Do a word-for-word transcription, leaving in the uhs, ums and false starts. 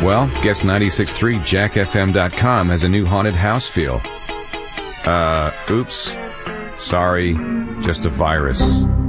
Well, guess ninety-six point three jack f m dot com has a new haunted house feel. Uh, oops. Sorry, just a virus.